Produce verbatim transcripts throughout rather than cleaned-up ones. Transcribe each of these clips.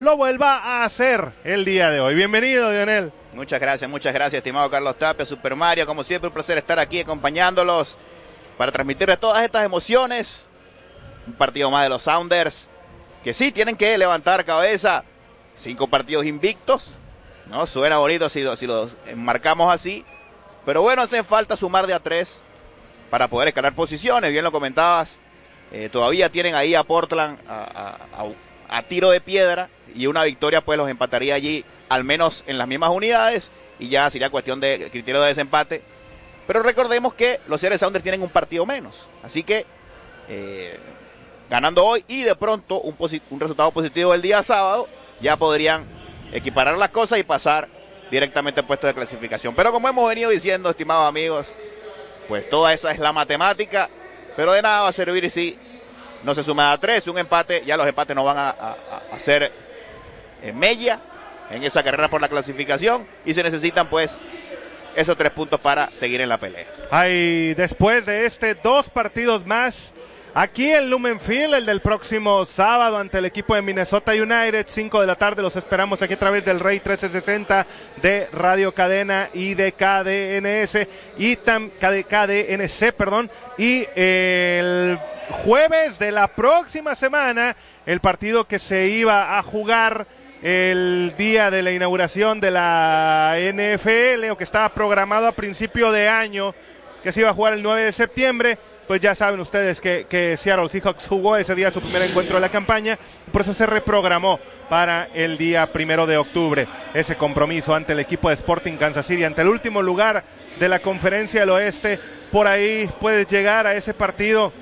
lo vuelva a hacer el día de hoy. Bienvenido, Lionel. Muchas gracias, muchas gracias, estimado Carlos Tapia, Super Mario. Como siempre, un placer estar aquí acompañándolos para transmitirles todas estas emociones. Un partido más de los Sounders, que sí, tienen que levantar cabeza. Cinco partidos invictos, ¿no? Suena bonito si, si los enmarcamos así. Pero bueno, hace falta sumar de a tres para poder escalar posiciones. Bien lo comentabas, eh, todavía tienen ahí a Portland a, a, a, a tiro de piedra. Y una victoria pues los empataría allí, al menos en las mismas unidades, y ya sería cuestión de criterio de desempate. Pero recordemos que los Seattle Sounders tienen un partido menos, así que eh, ganando hoy y de pronto un, posit- un resultado positivo el día sábado, ya podrían equiparar las cosas y pasar directamente al puesto de clasificación. Pero como hemos venido diciendo, estimados amigos, pues toda esa es la matemática, pero de nada va a servir si no se suma a tres. Un empate, ya los empates no van a, a, a ser en mella en esa carrera por la clasificación, y se necesitan pues esos tres puntos para seguir en la pelea. Hay después de este dos partidos más aquí en Lumen Field, el del próximo sábado ante el equipo de Minnesota United, cinco de la tarde. Los esperamos aquí a través del Rey trece sesenta de Radio Cadena y de K D N S y tam, K D N C, perdón, y el jueves de la próxima semana el partido que se iba a jugar el día de la inauguración de la N F L, o que estaba programado a principio de año, que se iba a jugar el nueve de septiembre, pues ya saben ustedes que, que Seattle Seahawks jugó ese día su primer encuentro de la campaña, por eso se reprogramó para el día primero de octubre, ese compromiso ante el equipo de Sporting Kansas City, ante el último lugar de la Conferencia del Oeste. Por ahí puedes llegar a ese partido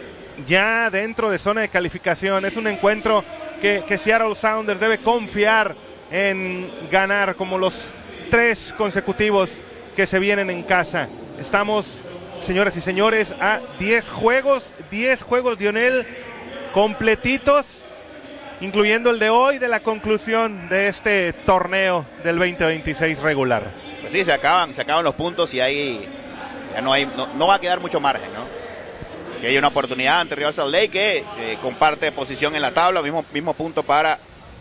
ya dentro de zona de calificación. Es un encuentro que, que Seattle Sounders debe confiar en ganar, como los tres consecutivos que se vienen en casa. Estamos, señoras y señores, a diez juegos, diez juegos, Lionel, completitos, incluyendo el de hoy, de la conclusión de este torneo del veinte veintiséis regular. Pues sí, se acaban, se acaban los puntos y ahí ya no hay, no, no va a quedar mucho margen, ¿no? Que hay una oportunidad ante Real Salt Lake, que eh, comparte posición en la tabla, mismo, mismo punto para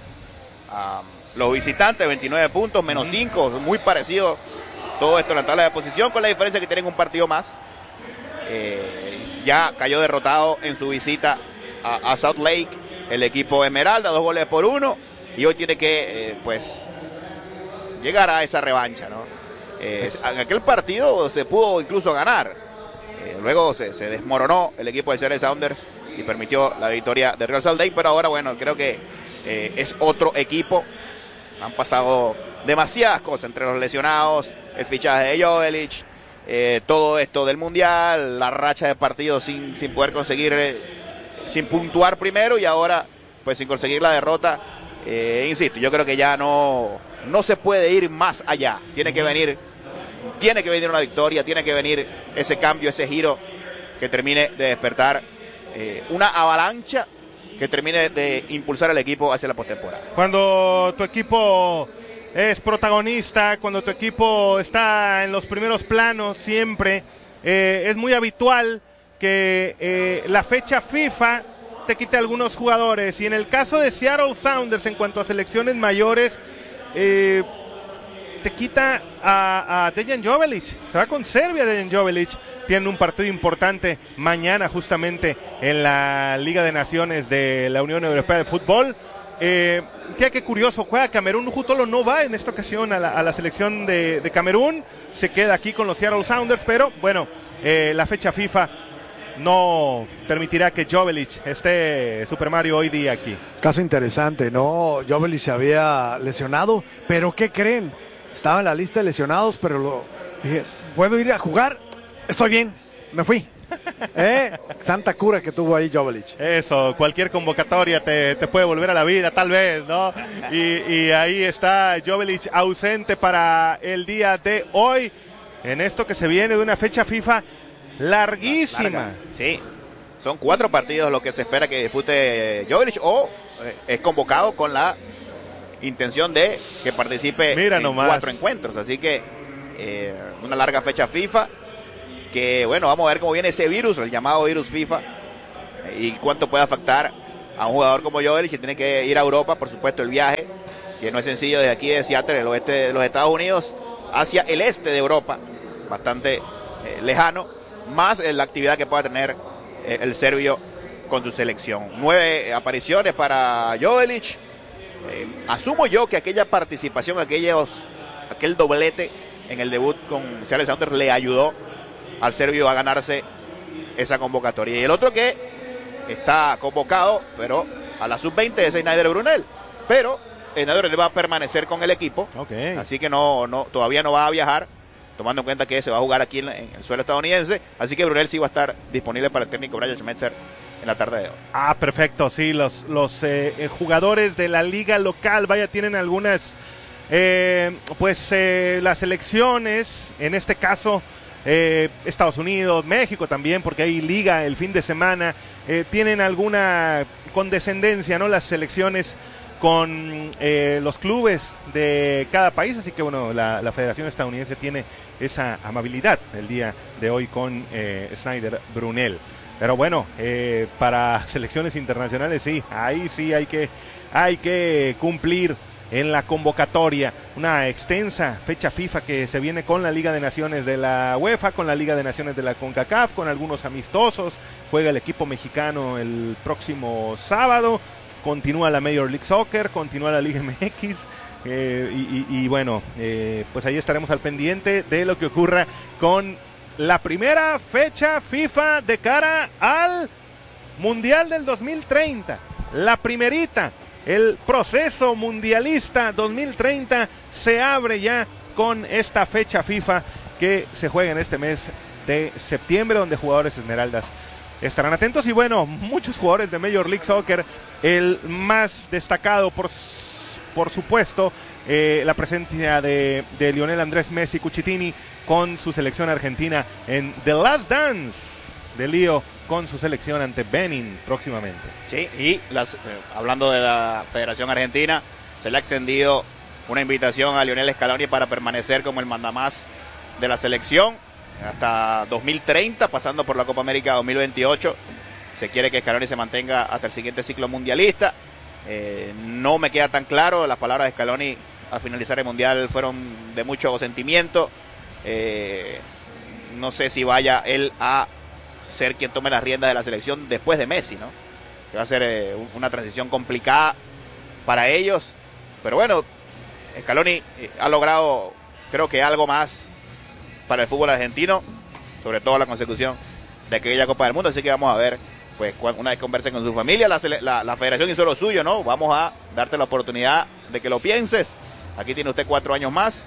um, los visitantes, veintinueve puntos, menos cinco, muy parecido todo esto en la tabla de posición, con la diferencia que tienen un partido más. Eh, ya cayó derrotado en su visita a, a Salt Lake el equipo Esmeralda, dos goles por uno, y hoy tiene que, eh, pues, llegar a esa revancha, ¿no? Eh, en aquel partido se pudo incluso ganar. Luego se, se desmoronó el equipo de Seattle Sounders y permitió la victoria de Real Salt Lake, pero ahora, bueno, creo que eh, es otro equipo. Han pasado demasiadas cosas entre los lesionados, el fichaje de Joveljic, eh, todo esto del Mundial, la racha de partidos sin, sin poder conseguir, eh, sin puntuar primero, y ahora pues sin conseguir la derrota. Eh, insisto, yo creo que ya no, no se puede ir más allá. Tiene que venir Tiene que venir una victoria, tiene que venir ese cambio, ese giro que termine de despertar eh, una avalancha que termine de impulsar al equipo hacia la postemporada. Cuando tu equipo es protagonista, cuando tu equipo está en los primeros planos siempre, eh, es muy habitual que eh, la fecha FIFA te quite algunos jugadores, y en el caso de Seattle Sounders, en cuanto a selecciones mayores, eh, te quita a, a Dejan Joveljic, se va con Serbia. Dejan Joveljic tiene un partido importante mañana justamente en la Liga de Naciones de la Unión Europea de Fútbol. Eh, qué, qué curioso, juega Camerún. Jutolo no va en esta ocasión a la, a la selección de, de Camerún, se queda aquí con los Seattle Sounders, pero bueno, eh, la fecha FIFA no permitirá que Joveljic esté, Super Mario, hoy día aquí. Caso interesante, ¿no? Joveljic se había lesionado, pero ¿qué creen? Estaba en la lista de lesionados, pero lo, dije, ¿puedo ir a jugar? Estoy bien, me fui. ¿Eh? Santa cura que tuvo ahí Joveljic. Eso, cualquier convocatoria te, te puede volver a la vida, tal vez, ¿no? Y, y ahí está Joveljic ausente para el día de hoy, en esto que se viene de una fecha FIFA larguísima. Larga. Sí, son cuatro partidos lo que se espera que dispute Joveljic, o eh, es convocado con la intención de que participe Mira en nomás. cuatro encuentros, así que eh, una larga fecha FIFA, que bueno, vamos a ver cómo viene ese virus, el llamado virus FIFA, y cuánto puede afectar a un jugador como Joveljic, que tiene que ir a Europa, por supuesto el viaje, que no es sencillo desde aquí de Seattle, el oeste de los Estados Unidos, hacia el este de Europa, bastante eh, lejano, más eh, la actividad que pueda tener eh, el serbio con su selección. Nueve apariciones para Joveljic. Eh, asumo yo que aquella participación, aquellos, aquel doblete en el debut con Seattle Sounders le ayudó al serbio a ganarse esa convocatoria. Y el otro que está convocado, pero a la sub veinte, es Snyder Brunel. Pero Snyder Brunel va a permanecer con el equipo, okay. Así que no, no, todavía no va a viajar, tomando en cuenta que se va a jugar aquí en, en el suelo estadounidense. Así que Brunel sí va a estar disponible para el técnico Brian Schmetzer en la tarde de hoy. Ah, perfecto, sí, los, los eh, jugadores de la liga local, vaya, tienen algunas, eh, pues eh, las selecciones, en este caso eh, Estados Unidos, México también, porque hay liga el fin de semana, eh, tienen alguna condescendencia, ¿no? Las selecciones con eh, los clubes de cada país, así que bueno, la, la Federación Estadounidense tiene esa amabilidad el día de hoy con eh, Snyder Brunel. Pero bueno, eh, para selecciones internacionales sí, ahí sí hay que, hay que cumplir en la convocatoria. Una extensa fecha FIFA que se viene con la Liga de Naciones de la UEFA, con la Liga de Naciones de la CONCACAF, con algunos amistosos. Juega el equipo mexicano el próximo sábado. Continúa la Major League Soccer, continúa la Liga M X. Eh, y, y, y bueno, eh, pues ahí estaremos al pendiente de lo que ocurra con la primera fecha FIFA de cara al Mundial del dos mil treinta. La primerita, el proceso mundialista dos mil treinta se abre ya con esta fecha FIFA que se juega en este mes de septiembre, donde jugadores esmeraldas estarán atentos. Y bueno, muchos jugadores de Major League Soccer, el más destacado por, por supuesto, eh, la presencia de, de Lionel Andrés Messi Cucitini con su selección argentina en The Last Dance de Lío con su selección ante Benin próximamente. Sí, y las, eh, hablando de la Federación Argentina, se le ha extendido una invitación a Lionel Scaloni para permanecer como el mandamás de la selección hasta dos mil treinta, pasando por la Copa América dos mil veintiocho. Se quiere que Scaloni se mantenga hasta el siguiente ciclo mundialista. Eh, no me queda tan claro, las palabras de Scaloni al finalizar el mundial fueron de mucho sentimiento. Eh, no sé si vaya él a ser quien tome las riendas de la selección después de Messi, ¿no? Que va a ser eh, una transición complicada para ellos. Pero bueno, Scaloni eh, ha logrado, creo que algo más para el fútbol argentino, sobre todo la consecución de aquella Copa del Mundo. Así que vamos a ver, pues una vez conversen con su familia, la, la, la federación hizo lo suyo, ¿no? Vamos a darte la oportunidad de que lo pienses. Aquí tiene usted cuatro años más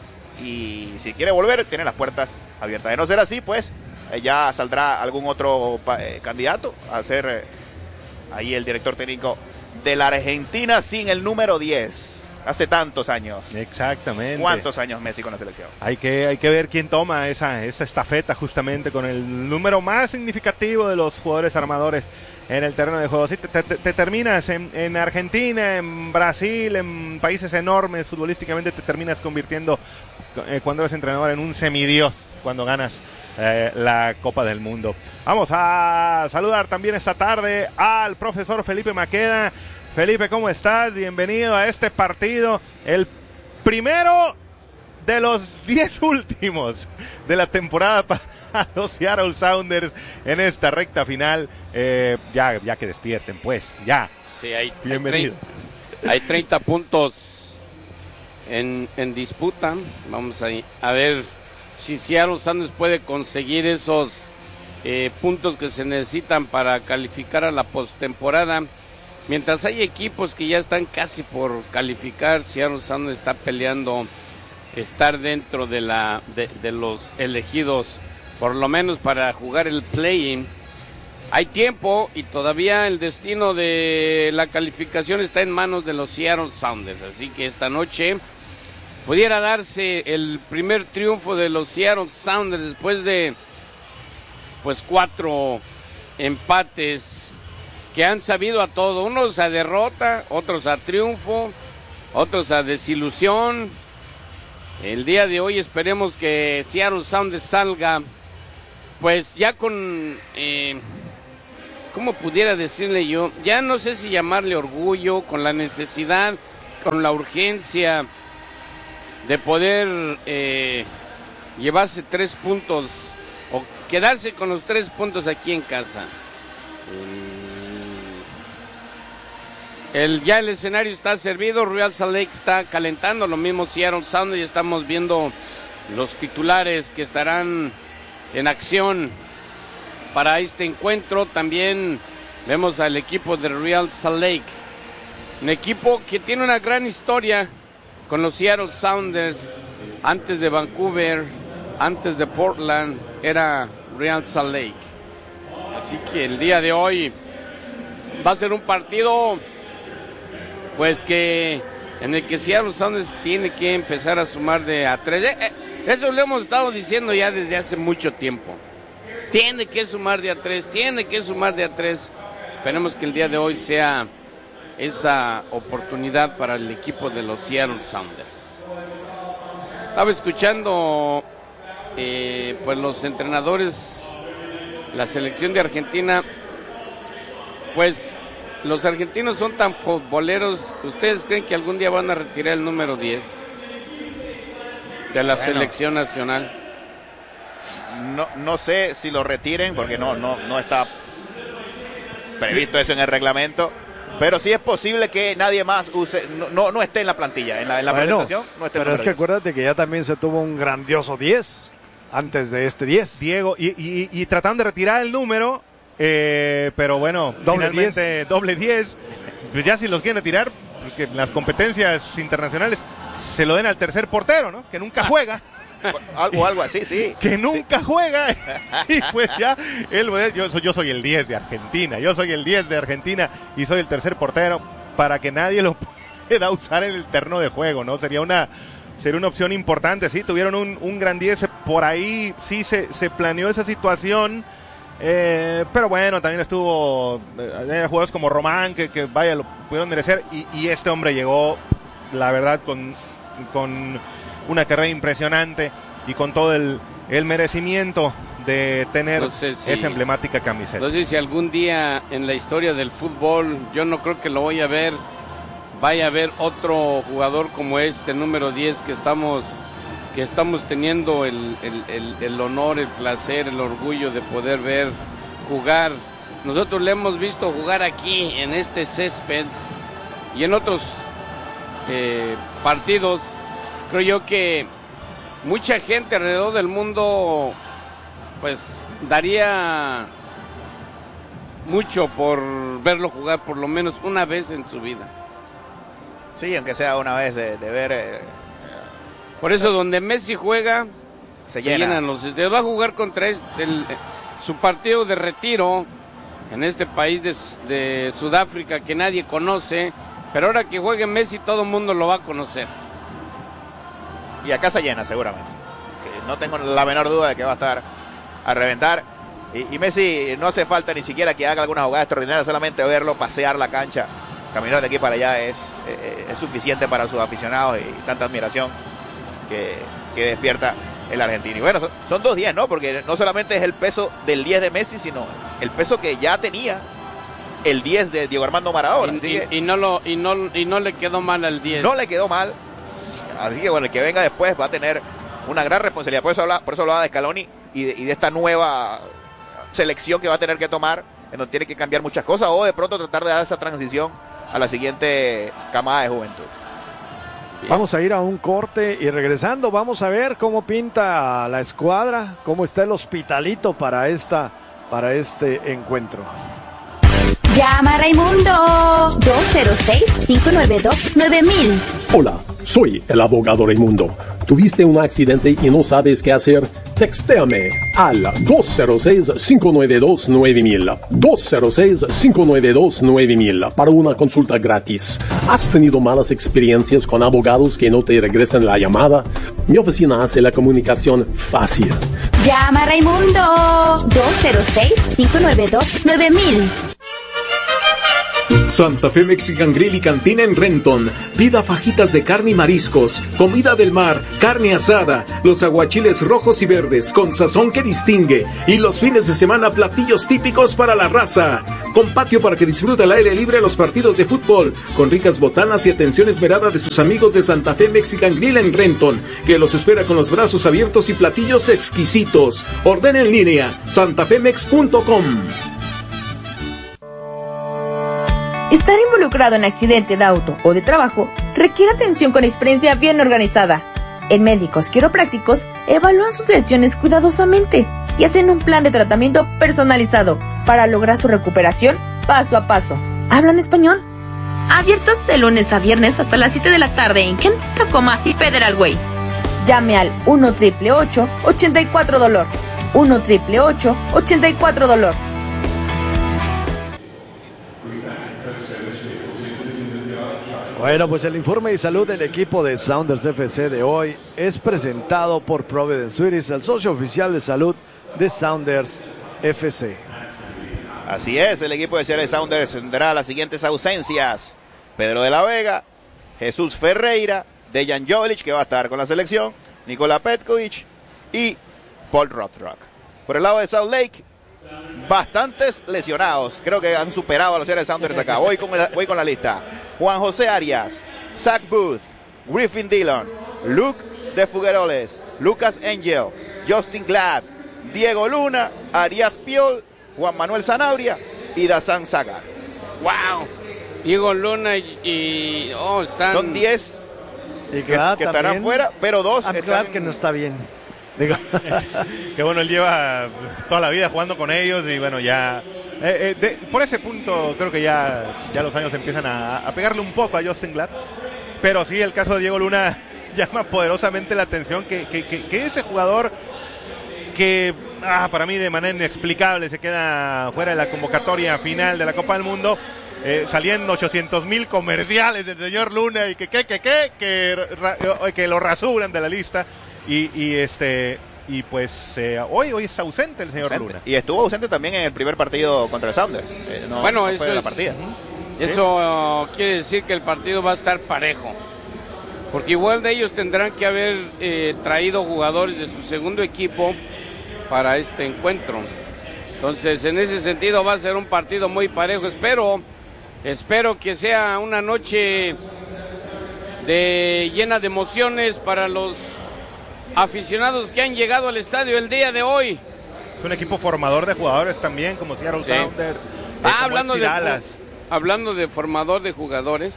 y si quiere volver, tiene las puertas abiertas. De no ser así, pues eh, ya saldrá algún otro eh, candidato a ser eh, ahí el director técnico de la Argentina sin el número diez. Hace tantos años. Exactamente. ¿Cuántos años Messi con la selección? Hay que, hay que ver quién toma esa, esa estafeta justamente con el número más significativo de los jugadores armadores en el terreno de juego. Sí, te, te, te terminas en, en Argentina, en Brasil, en países enormes futbolísticamente, te terminas convirtiendo eh, cuando eres entrenador en un semidios cuando ganas eh, la Copa del Mundo. Vamos a saludar también esta tarde al profesor Felipe Maqueda. Felipe, ¿cómo estás? Bienvenido a este partido, el primero de los diez últimos de la temporada para los Seattle Sounders en esta recta final. Eh, ya, ya que despierten, pues, ya. Sí, hay, bienvenido. Hay treinta puntos en, en disputa. Vamos a, a ver si Seattle Sounders puede conseguir esos eh, puntos que se necesitan para calificar a la postemporada. Mientras hay equipos que ya están casi por calificar, Seattle Sounders está peleando estar dentro de la de, de los elegidos, por lo menos para jugar el play-in. Hay tiempo y todavía el destino de la calificación está en manos de los Seattle Sounders, así que esta noche pudiera darse el primer triunfo de los Seattle Sounders después de pues cuatro empates que han sabido a todo, unos a derrota, otros a triunfo, otros a desilusión. El día de hoy esperemos que Seattle Sounders salga pues ya con eh, ¿cómo pudiera decirle yo? Ya no sé si llamarle orgullo, con la necesidad, con la urgencia de poder eh, llevarse tres puntos o quedarse con los tres puntos aquí en casa. El, ya el escenario está servido, Real Salt Lake está calentando, lo mismo Seattle Sounders, y estamos viendo los titulares que estarán en acción para este encuentro. También vemos al equipo de Real Salt Lake, un equipo que tiene una gran historia con los Seattle Sounders. Antes de Vancouver, antes de Portland, era Real Salt Lake. Así que el día de hoy va a ser un partido pues que en el que Seattle Sounders tiene que empezar a sumar de a tres. Eh, eh, eso lo hemos estado diciendo ya desde hace mucho tiempo. Tiene que sumar de a tres, tiene que sumar de a tres. Esperemos que el día de hoy sea esa oportunidad para el equipo de los Seattle Sounders. Estaba escuchando eh, pues los entrenadores, la selección de Argentina. Pues los argentinos son tan futboleros. ¿Ustedes creen que algún día van a retirar el número diez de la bueno, selección nacional? No, no sé si lo retiren porque no, no, no está previsto eso en el reglamento. Pero sí es posible que nadie más use, no, no, no esté en la plantilla, en la, en la bueno, presentación. No esté pero es que diez. Acuérdate que ya también se tuvo un grandioso diez antes de este diez. Diego, y, y, y trataron de retirar el número, eh, pero bueno, doble finalmente diez. doble diez. Pues ya si los quieren retirar, porque en las competencias internacionales se lo den al tercer portero, ¿no? Que nunca juega. Algo, algo así, sí. Que nunca sí. juega. Y pues ya, él, yo, soy, yo soy el diez de Argentina. Yo soy el diez de Argentina y soy el tercer portero para que nadie lo pueda usar en el terreno de juego, ¿no? Sería una, sería una opción importante. Sí, tuvieron un, un gran diez por ahí. Sí, se, se planeó esa situación. Eh, pero bueno, también estuvo eh, jugadores como Román que, que vaya, lo pudieron merecer. Y, y este hombre llegó, la verdad, con... con una carrera impresionante y con todo el, el merecimiento de tener no sé si, esa emblemática camiseta. No sé si algún día en la historia del fútbol, yo no creo que lo voy a ver, vaya a haber otro jugador como este, número diez, que estamos que estamos teniendo el, el, el, el honor, el placer, el orgullo de poder ver jugar. Nosotros le hemos visto jugar aquí, en este césped, y en otros eh, partidos. Creo yo que mucha gente alrededor del mundo pues daría mucho por verlo jugar por lo menos una vez en su vida. Sí, aunque sea una vez de, de ver. Eh, por eso donde Messi juega se, se llena. llenan los. Se va a jugar contra este, el, su partido de retiro en este país de, de Sudáfrica que nadie conoce, pero ahora que juegue Messi todo el mundo lo va a conocer. Y a casa llena seguramente, que no tengo la menor duda de que va a estar a reventar. Y, y Messi no hace falta ni siquiera que haga alguna jugada extraordinaria, solamente verlo pasear la cancha, caminar de aquí para allá es, eh, es suficiente para sus aficionados y, y tanta admiración que, que despierta el argentino. Y bueno, son, son dos diez, ¿no? Porque no solamente es el peso del diez de Messi, sino el peso que ya tenía el diez de Diego Armando Maradona. Y, así y, que y, no lo, y, no, y no le quedó mal al diez. No le quedó mal. Así que bueno, el que venga después va a tener una gran responsabilidad. Por eso hablaba, por eso hablaba de Scaloni y de, y de esta nueva selección que va a tener que tomar, en donde tiene que cambiar muchas cosas o de pronto tratar de dar esa transición a la siguiente camada de juventud. Bien. Vamos a ir a un corte y regresando vamos a ver cómo pinta la escuadra, cómo está el hospitalito para esta, para este encuentro. Llama a Raimundo dos cero seis, cinco nueve dos, nueve mil. Hola, soy el abogado Raimundo. ¿Tuviste un accidente y no sabes qué hacer? Textéame al dos cero seis, cinco nueve dos, nueve mil. dos cero seis, cinco nueve dos, nueve mil para una consulta gratis. ¿Has tenido malas experiencias con abogados que no te regresan la llamada? Mi oficina hace la comunicación fácil. Llama a Raimundo dos cero seis, cinco nueve dos, nueve mil. Santa Fe Mexican Grill y Cantina en Renton. Pida fajitas de carne y mariscos, comida del mar, carne asada, los aguachiles rojos y verdes con sazón que distingue, y los fines de semana platillos típicos para la raza. Con patio para que disfrute al aire libre los partidos de fútbol, con ricas botanas y atención esmerada de sus amigos de Santa Fe Mexican Grill en Renton, que los espera con los brazos abiertos y platillos exquisitos. Ordena en línea santafemex punto com. Estar involucrado en accidente de auto o de trabajo requiere atención con experiencia bien organizada. En Médicos Quiroprácticos evalúan sus lesiones cuidadosamente y hacen un plan de tratamiento personalizado para lograr su recuperación paso a paso. ¿Hablan español? Abiertos de lunes a viernes hasta las siete de la tarde en Kent, Tacoma y Federal Way. Llame al uno, ocho ocho ocho, ochenta y cuatro dolor. uno, ocho ocho ocho, ochenta y cuatro dolor. Bueno, pues el informe de salud del equipo de Sounders F C de hoy es presentado por Providence Suites, el socio oficial de salud de Sounders F C. Así es, el equipo de Seattle Sounders tendrá las siguientes ausencias: Pedro de la Vega, Jesús Ferreira, Dejan Jovic, que va a estar con la selección, Nikola Petkovic y Paul Rothrock. Por el lado de Salt Lake, bastantes lesionados. Creo que han superado a los Seattle Sounders acá. Voy con, la, voy con la lista. Juan José Arias, Zach Booth, Griffin Dillon, Luke de Fugueroles, Lucas Angel, Justin Glad, Diego Luna, Arias Piol, Juan Manuel Sanabria y Dazan Zagar. ¡Wow! Diego Luna y... y oh, están... Son diez y que, que estarán afuera, pero dos ah, están... Claro que no está bien. Digo. Que bueno, él lleva toda la vida jugando con ellos y bueno, ya eh, eh, de, por ese punto creo que ya, ya los años empiezan a, a pegarle un poco a Justin Glad, pero sí, el caso de Diego Luna llama poderosamente la atención, que, que, que, que ese jugador que ah, para mí de manera inexplicable se queda fuera de la convocatoria final de la Copa del Mundo, eh, saliendo ochocientos mil comerciales del señor Luna y que que que que que, ra, que lo rasuran de la lista. Y, y este y pues eh, hoy hoy es ausente el señor ausente. Luna. Y estuvo ausente también en el primer partido contra el Sounders. Eh, no, bueno, no eso fue de la es, partida. Eso ¿sí? Quiere decir que el partido va a estar parejo. Porque igual de ellos tendrán que haber eh, traído jugadores de su segundo equipo para este encuentro. Entonces, en ese sentido va a ser un partido muy parejo. Espero, espero que sea una noche de llena de emociones para los aficionados que han llegado al estadio el día de hoy. Es un equipo formador de jugadores también, como Seattle sí. Sounders. Eh, ah, hablando de, hablando de formador de jugadores,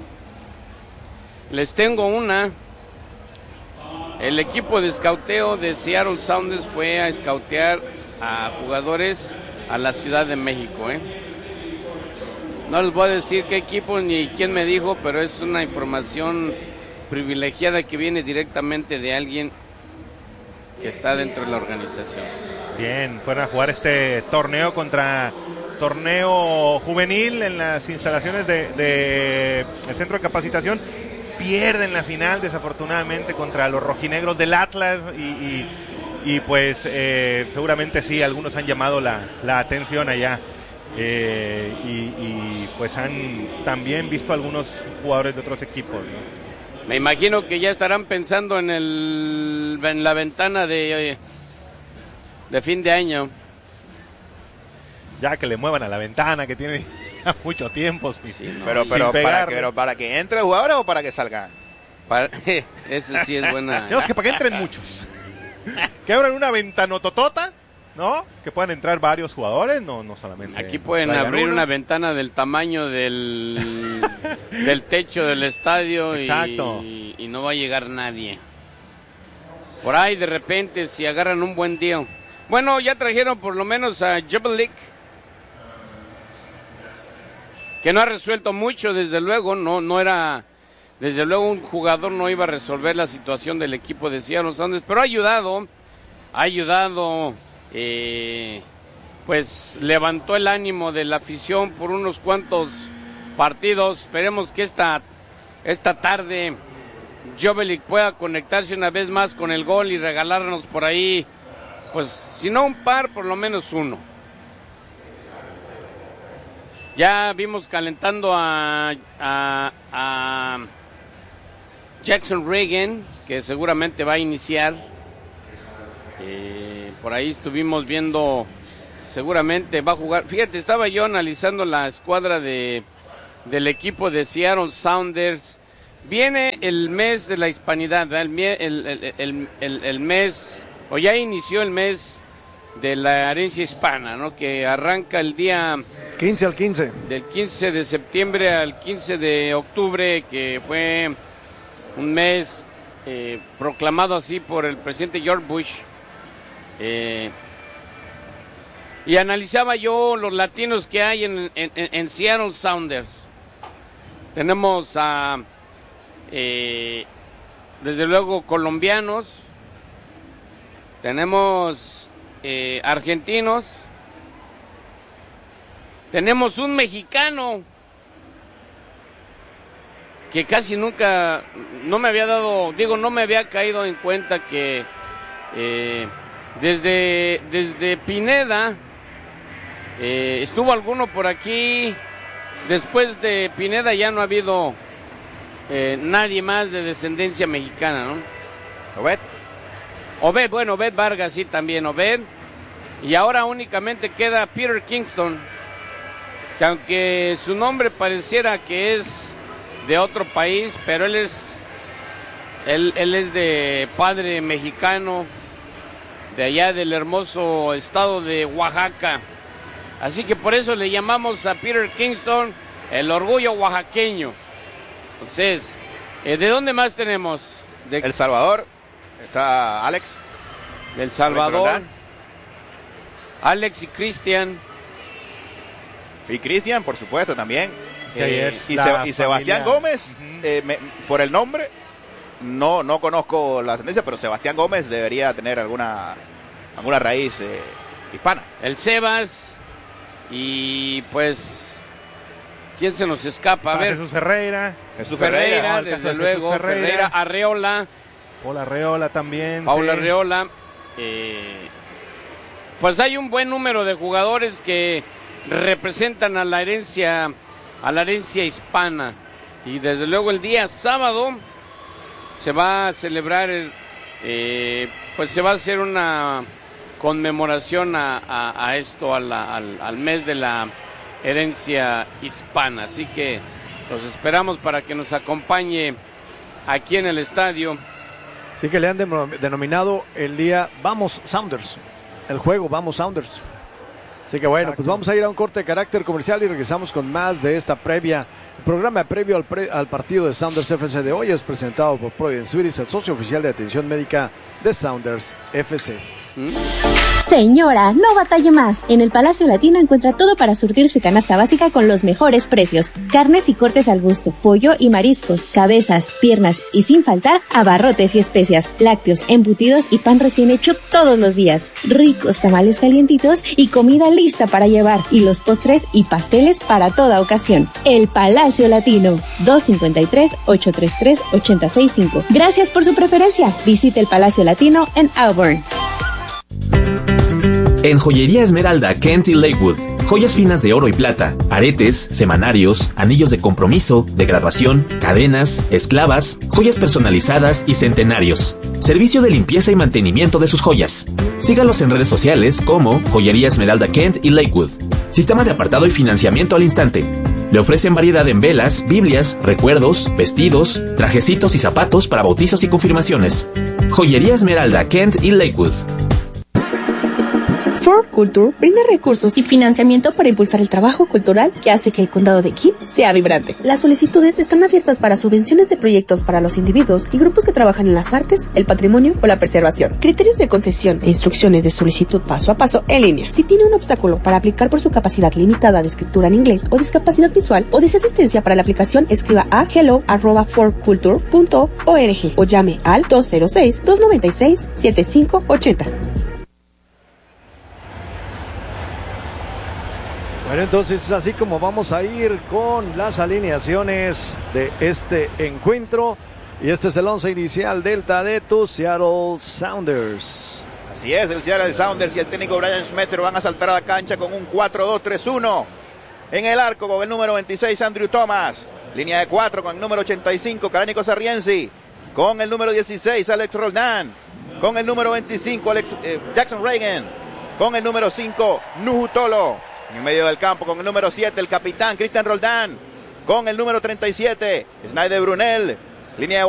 les tengo una. El equipo de escauteo de Seattle Sounders fue a escautear a jugadores a la Ciudad de México, ¿eh? No les voy a decir qué equipo ni quién me dijo, pero es una información privilegiada que viene directamente de alguien que está dentro de la organización. Bien, fueron a jugar este torneo contra torneo juvenil en las instalaciones de, de el centro de capacitación. Pierden la final desafortunadamente contra los rojinegros del Atlas y, y, y pues eh, seguramente sí, algunos han llamado la, la atención allá. Eh, y, y pues han también visto algunos jugadores de otros equipos, ¿no? Me imagino que ya estarán pensando en el en la ventana de de fin de año. Ya que le muevan a la ventana, que tiene ya mucho tiempo. Sí, no, pero pero para que, pero para que entre jugadores o para que salgan. Para, eso sí es buena. Tenemos que para que entren muchos. Que abran una ventanototota, ¿no? Que puedan entrar varios jugadores, no no solamente. Aquí pueden abrir uno. Una ventana del tamaño del del techo del estadio. Exacto. Y, y no va a llegar nadie. Por ahí de repente si agarran un buen día. Bueno, ya trajeron por lo menos a Jebelic, que no ha resuelto mucho, desde luego, no no era, desde luego un jugador no iba a resolver la situación del equipo de Seattle Sounders, pero ha ayudado, ha ayudado, eh, pues levantó el ánimo de la afición por unos cuantos partidos. Esperemos que esta, esta tarde Jebelic pueda conectarse una vez más con el gol y regalarnos por ahí, pues si no un par, por lo menos uno. Ya vimos calentando a, a, a Jackson Reagan, que seguramente va a iniciar. Eh, por ahí estuvimos viendo, seguramente va a jugar. Fíjate, estaba yo analizando la escuadra de del equipo de Seattle Sounders. Viene el mes de la hispanidad, el, el, el, el, el mes, o ya inició el mes de la herencia hispana, ¿no? Que arranca el día quince al quince. Del quince de septiembre al quince de octubre, que fue un mes eh, proclamado así por el presidente George Bush. Eh, y analizaba yo los latinos que hay en, en, en Seattle Sounders. Tenemos a, eh, desde luego, colombianos, tenemos eh, argentinos, tenemos un mexicano que casi nunca, no me había dado, digo, no me había caído en cuenta que eh, desde, desde Pineda eh, estuvo alguno por aquí. Después de Pineda ya no ha habido eh, nadie más de descendencia mexicana, ¿no? Obed. Obed, bueno, Obed Vargas sí también, Obed. Y ahora únicamente queda Peter Kingston, que aunque su nombre pareciera que es de otro país, pero él es, él, él es de padre mexicano, de allá del hermoso estado de Oaxaca. Así que por eso le llamamos a Peter Kingston el orgullo oaxaqueño. Entonces, eh, ¿de dónde más tenemos? De El Salvador, está Alex. Del Salvador. Alex, Alex y Cristian. Y Cristian, por supuesto, también. Eh, y, Se, y Sebastián Gómez, uh-huh. eh, me, por el nombre, no, no conozco la ascendencia, pero Sebastián Gómez debería tener alguna, alguna raíz eh, hispana. El Sebas. Y pues, ¿quién se nos escapa? A ver. Jesús Ferreira. Jesús Ferreira, Ferreira desde Jesús luego. Ferreira. Ferreira, Arreola. Paula Arreola también. Paula sí. Arreola. Eh, pues hay un buen número de jugadores que representan a la herencia, a la herencia hispana. Y desde luego el día sábado se va a celebrar, el, eh, pues se va a hacer una conmemoración a, a, a esto, a la, al, al mes de la herencia hispana. Así que los esperamos para que nos acompañe aquí en el estadio. Sí, que le han denominado el día Vamos Sounders, el juego Vamos Sounders. Así que bueno, Exacto. Pues vamos a ir a un corte de carácter comercial y regresamos con más de esta previa. El programa previo al, pre, al partido de Sounders F C de hoy es presentado por Providence Suites, el socio oficial de atención médica de Sounders F C. Señora, no batalle más. En el Palacio Latino encuentra todo para surtir su canasta básica con los mejores precios. Carnes y cortes al gusto, pollo y mariscos, cabezas, piernas y sin faltar abarrotes y especias, lácteos, embutidos y pan recién hecho todos los días. Ricos tamales calientitos y comida lista para llevar. Y los postres y pasteles para toda ocasión. El Palacio Latino, dos cinco tres, ocho tres tres, ocho seis cinco. Gracias por su preferencia. Visite el Palacio Latino en Auburn. En Joyería Esmeralda, Kent y Lakewood, joyas finas de oro y plata, aretes, semanarios, anillos de compromiso, de graduación, cadenas, esclavas, joyas personalizadas y centenarios. Servicio de limpieza y mantenimiento de sus joyas. Sígalos en redes sociales como Joyería Esmeralda Kent y Lakewood. Sistema de apartado y financiamiento al instante. Le ofrecen variedad en velas, biblias, recuerdos, vestidos, trajecitos y zapatos para bautizos y confirmaciones. Joyería Esmeralda Kent y Lakewood. Ford Culture brinda recursos y financiamiento para impulsar el trabajo cultural que hace que el condado de King sea vibrante. Las solicitudes están abiertas para subvenciones de proyectos para los individuos y grupos que trabajan en las artes, el patrimonio o la preservación. Criterios de concesión e instrucciones de solicitud paso a paso en línea. Si tiene un obstáculo para aplicar por su capacidad limitada de escritura en inglés o discapacidad visual o desea asistencia para la aplicación, escriba a hello arroba ford culture punto org o llame al dos cero seis, dos nueve seis, siete cinco ocho cero. Bueno, entonces es así como vamos a ir con las alineaciones de este encuentro. Y este es el once inicial Delta de tus Seattle Sounders. Así es, el Seattle Sounders y el técnico Brian Schmetzer van a saltar a la cancha con un cuatro dos tres uno. En el arco con el número veintiséis, Andrew Thomas. Línea de cuatro con el número ochenta y cinco, Karaniko Sarrienzi. Con el número dieciséis, Alex Roldán. Con el número veinticinco, Alex, eh, Jackson Reagan. Con el número cinco, Nuhu Tolo. En medio del campo con el número siete, el capitán Cristian Roldán. Con el número treinta y siete, Snyder Brunel. Línea de